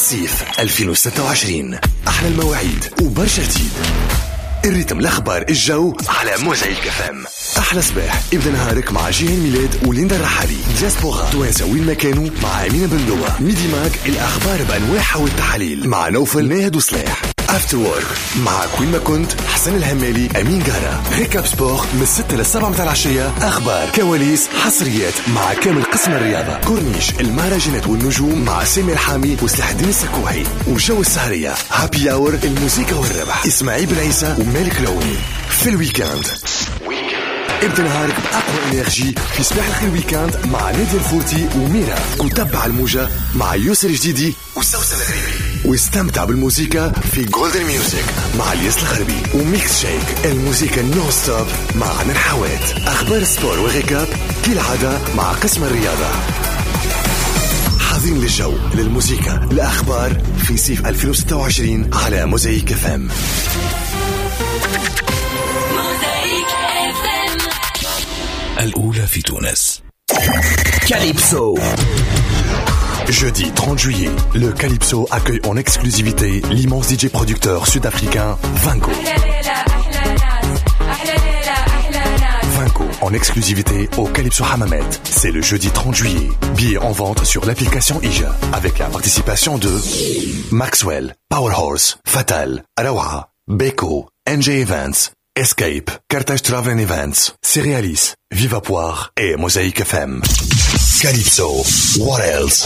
صيف 2026. أحلى المواعيد وبرشا جديد. الريتم، الأخبار، الجو على موزعيك FM. أحلى صباح ابدأ نهارك مع جيهان ميلاد وليندا الرحالي. دياسبورا توانسة وين ما كانوا مع أمينة بندوة. ميدي ماك الأخبار بأنواعها والتحاليل مع نوفل ناهد وصلاح. افتر وورك مع كوين ما كنت حسن الهمالي أمين قارة. ريكاب سبور من 6 ل 7 متاع العشية. أخبار، كواليس، حصريات مع كامل قسم الرياضة. كورنيش، المهرجانات والنجوم مع سامي الحامي وسلاح الدين السكوحي. وجو السهرية هابي اور، الموسيقى والربح إسماعيل بن عيسى ومالك لوني. في الويكاند ابدأ نهارك بأقوى انرجي في صباح الخير ويكاند مع نادي الفوتي وميرا. وتبع الموجة مع يوسر جديدي وسوسن الغريبي. واستمتع بالموسيقى في جولدن ميوزك مع الياس الخربي وميكس شيك. الموسيقى نو ستوب مع عنا الحوات. أخبار السبور وغيكاب كالعادة مع قسم الرياضة. حاضرين للجو، للموسيقى، الأخبار في صيف 2026 على موزعيك FM. الأولى في تونس. Calypso. Jeudi 30 juillet, le Calypso accueille en exclusivité l'immense DJ producteur sud-africain Vanco. Vanco en exclusivité au Calypso Hammamet. C'est le jeudi 30 juillet. Billets en vente sur l'application IJA avec la participation de Maxwell, Powerhorse, Fatal, Arawa, Beko, NJ Events, Escape, Carthage Travel Events, Cerealis, Viva Poire et Mosaïque FM. Calypso, what else?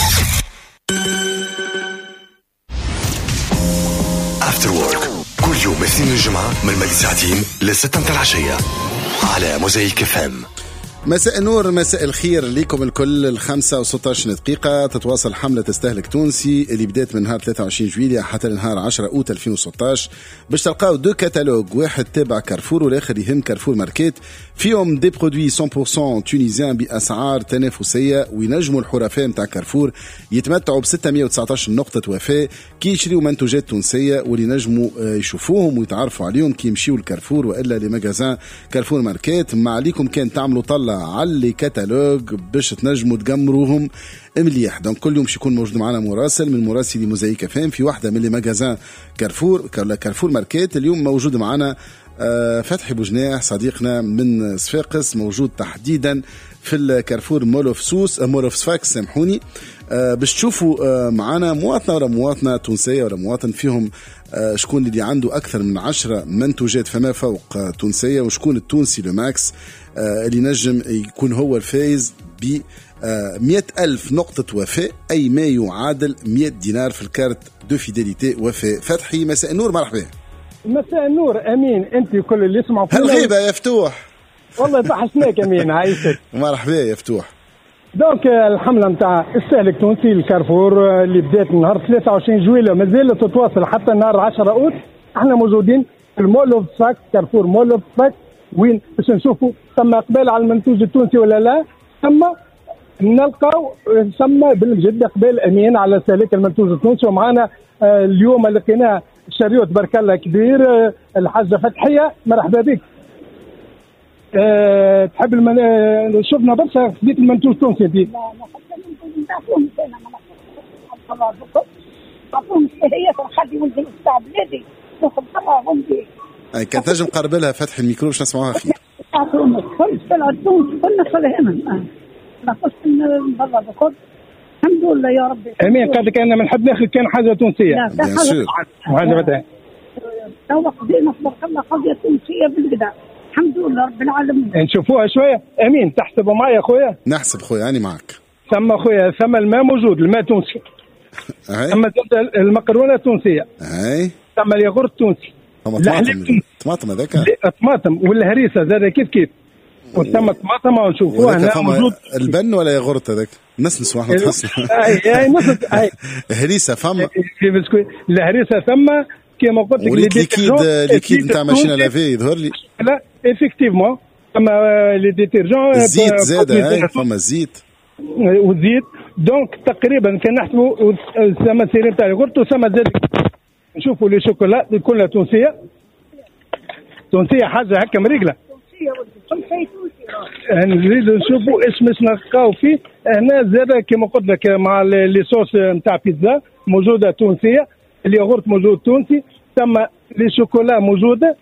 After Work كل يوم اثنين الجمعة من مدة ساعتين ل6 متاع العشية على موزعيك FM. مساء النور، مساء الخير لكم الكل. 5:16 دقيقة تتواصل حملة استهلك تونسي اللي بدات من نهار 23 جويلية حتى لنهار 10 أوت 2016 باش تلقاو دو كتالوج، واحد تابع كارفور والاخر يهم كارفور ماركيت، فيهم دي برودوي 100% تونيزيان بأسعار تنافسية، وينجموا الحرفاء متاع كارفور يتمتعوا ب 619 نقطة وفاء كي يشريوا منتوجات تونسية، واللي نجموا يشوفوهم ويتعرفوا عليهم كي يمشيوا الكارفور والا لمجازان كارفور ماركيت. ما عليكم كان تعملوا طلع على كتالوج باش تنجموا تقمروهم مليح. دونك كل يوم يكون موجود معنا مراسل من مراسلي موزعيك FM في واحدة من مجازان كارفور ماركيت. اليوم موجود معنا فتحي بوجناح صديقنا من صفاقس، موجود تحديدا في الكارفور مول اوف صفاقس، سامحوني، باش تشوفوا معنا مواطنة ولا مواطنة تونسية ولا مواطن فيهم شكون اللي عنده أكثر من 10 منتوجات فما فوق تونسية، وشكون التونسي لوماكس اللي نجم يكون هو الفايز ب 100,000 نقطة وفاء، أي ما يعادل 100 دينار في الكارت دو فيداليتي وفاء. فتحي مساء النور، مرحبا. مساء النور أمين، أنت وكل اللي يسمعوا فينا. الغيبة يا فتوح. والله بحشناك أمين، عايشك. مرحبا يا فتوح. دونك الحملة متاع استهلك تونسي الكارفور اللي بدات نهار 23 جويلية مازال تتواصل حتى نهار 10 أوت. احنا موجودين في المول اوف صفاقس، كارفور مول اوف صفاقس، وين باش نشوفوا ثم اقبال على المنتوج التونسي ولا لا، ثم نلقاو ثم بالجد اقبال امين على استهلاك المنتوج التونسي. ومعنا اليوم لقيناه شريوت بارك الله كبير، الحاجة فتحية، مرحبا بك. تحب شفنا برشا خديت المنتوج التونسي دي. لا هي تخلي ولدي تاع بلادي ناخذ حقهم بيه. اي كان تنجم قرب لها فتح الميكرو باش نسمعوها خير. كل سنة التونسي كنا خلينا نقص من برا بكل. الحمد لله يا ربي. امين قالك انا من حد ناخذ كان حاجه تونسيه. بيان سور. وهذا مثلا تو قضينا تبارك الله قضيه تونسيه بالقدا. الحمد لله رب العالمين. نشوفوها شويه. امين تحسبوا معايا يا خويا؟ نحسب خويا، أنا معك. ثم خويا ثم الماء موجود، الماء تونسي. ثم المقرونه تونسيه. اي ثم الياغورت تونسي. طماطم هذاك. طماطم والهريسه زاد كيف وثم طماطم ونشوفوها هنا موجود. البن ولا ياغورت هذاك؟ الناس نسمع احنا تحسن. اي نص اي هريسه فما في بسكويت الهريسه ثم كما قلت لك ليكيد نتاع ماشينه لافي يظهر لي. لا افكتيفمون اما لي ديتيرجون الزيت زاد فما الزيت والزيت. دونك تقريبا كان نحسبوا ثم سيرين تاع الياغورت وثم زاد نشوفوا لي شوكولا كلها تونسيه حاجه هكا مريقله. نزيدوا نشوفوا ايش نلقاو فيه هنا زاد كما قلت لك مع لي صوص نتاع بيتزا موجوده تونسيه، الياغورت موجود تونسي، ثم لي شوكولا موجوده،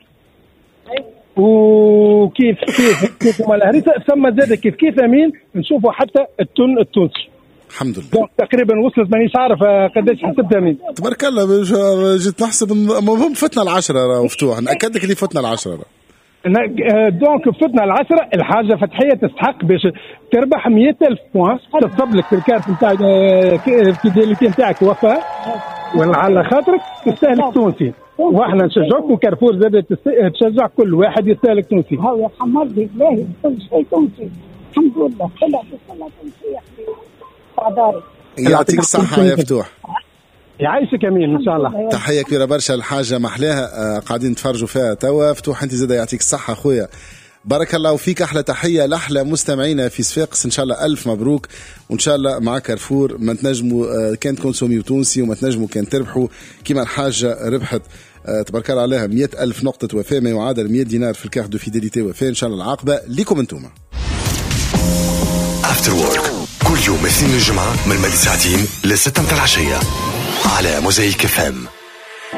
وكيف مع الهريسه، ثم زاد كيف امين نشوفوا حتى التون التونسي. الحمد لله تقريبا وصلت، مانيش عارف قداش حسبتها مين. تبارك الله جيت نحسب هم فتنا العشرة راه مفتوح، نأكدك اللي فتنا العشرة راه. دونك فتنا العشرة. الحاجة فتحية تستحق باش تربح 100,000 بوان، تتصب لك في الكارت نتاع الفيديليتي نتاعك وفاء، وعلى خاطرك تستهلك تونسي، واحنا نشجعكم كارفور زاد تشجع كل واحد يستهلك تونسي. هو يا حمار بالله كل شيء تونسي الحمد لله، طلع تونسي داري. يعطيك الصحة يا فتوح، يعيشك امين ان شاء الله. تحية كبيرة برشا، الحاجة محلاها قاعدين نتفرجوا فيها توا. فتوح انت زاد يعطيك الصحة خويا، بارك الله فيك. احلى تحية لاحلى مستمعينا في صفاقس، ان شاء الله الف مبروك، وان شاء الله مع كارفور ما تنجموا كان تكونسوميو تونسي، وما تنجموا كان تربحوا كما الحاجة ربحت تبارك الله عليها 100,000 نقطة وفاة، ما يعادل 100 دينار في الكارت دو فيديليتي وفاة. ان شاء الله العاقبة ليكم انتوما. افتر وورك كل يوم اثنين الجمعة من 2 ساعتين ل6 متاع العشية على موزايك FM.